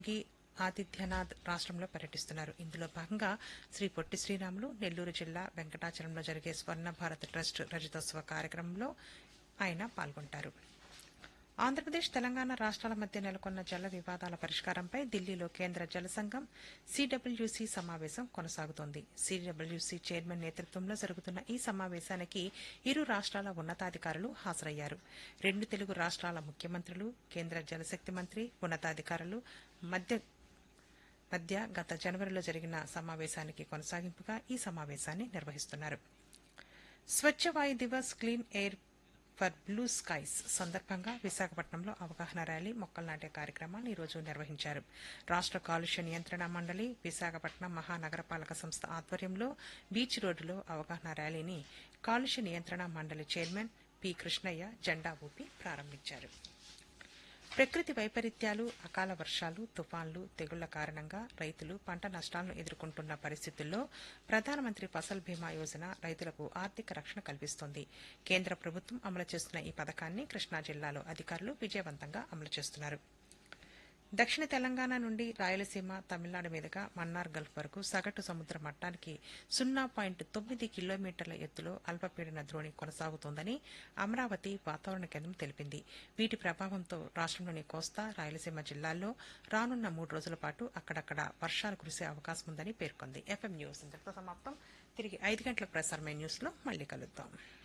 గి ఆదిత్యనాథ్ రాష్ట్రంలో పర్యటిస్తున్నారు. ఇందులో భాగంగా శ్రీ పొట్టి శ్రీరాములు నెల్లూరు జిల్లా వెంకటాచలంలో జరిగే స్వర్ణ భారత్ ట్రస్ట్ రజతోత్సవ కార్యక్రమంలో ఆయన పాల్గొంటారు. ఆంధ్రప్రదేశ్, తెలంగాణ రాష్ట్రాల మధ్య నెలకొన్న జల వివాదాల పరిష్కారంపై ఢిల్లీలో కేంద్ర జల సంఘం సిడబ్ల్యూసీ సమావేశం కొనసాగుతోంది. సిడబ్ల్యూసీ చైర్మన్ నేతృత్వంలో జరుగుతున్న ఈ సమావేశానికి ఇరు రాష్ట్రాల ఉన్నతాధికారులు హాజరయ్యారు. రెండు తెలుగు రాష్ట్రాల ముఖ్యమంత్రులు, కేంద్ర జలశక్తి మంత్రి, ఉన్నతాధికారులు మధ్య గత జనవరిలో జరిగిన సమావేశానికి కొనసాగింపుగా ఈ సమావేశాన్ని నిర్వహిస్తున్నారు. స్వచ్ఛ వాయు Divas clean air for blue skies సందర్భంగా విశాఖపట్నంలో అవగాహన ర్యాలీ, మొక్కలు నాటే కార్యక్రమాన్ని ఈరోజు నిర్వహించారు. రాష్ట్ర కాలుష్య నియంత్రణ మండలి, విశాఖపట్నం మహానగరపాలక సంస్థ ఆధ్వర్యంలో బీచ్ రోడ్డులో అవగాహన ర్యాలీని కాలుష్య నియంత్రణ మండలి చైర్మన్ పి కృష్ణయ్య జెండా ఊపి ప్రారంభించారు. ప్రకృతి వైపరీత్యాలు, అకాల వర్షాలు, తుఫాన్లు, తెగుళ్ల కారణంగా రైతులు పంట నష్టాలను ఎదుర్కొంటున్న పరిస్థితుల్లో ప్రధానమంత్రి ఫసల్ బీమా యోజన రైతులకు ఆర్థిక రక్షణ కల్పిస్తోంది. కేంద్ర ప్రభుత్వం అమలు చేస్తున్న ఈ పథకాన్ని కృష్ణా జిల్లాలో అధికారులు విజయవంతంగా అమలు చేస్తున్నారు. దక్షిణ తెలంగాణ నుండి రాయలసీమ, తమిళనాడు మీదుగా మన్నార్ గల్ఫ్ వరకు సగటు సముద్ర మట్టానికి 0.9 కిలోమీటర్ల ఎత్తులో అల్పపీడన ద్రోణి కొనసాగుతోందని అమరావతి వాతావరణ కేంద్రం తెలిపింది. వీటి ప్రభావంతో రాష్ట్రంలోని కోస్తా, రాయలసీమ జిల్లాల్లో రానున్న 3 రోజుల పాటు అక్కడక్కడ వర్షాలు కురిసే అవకాశం ఉందని పేర్కొంది. ఎఫ్ఎం న్యూస్ ఇంతటితో సమాప్తం. తిరిగి 5 గంటలకు ప్రసారమైన న్యూస్లో మళ్లీ కలుద్దాం.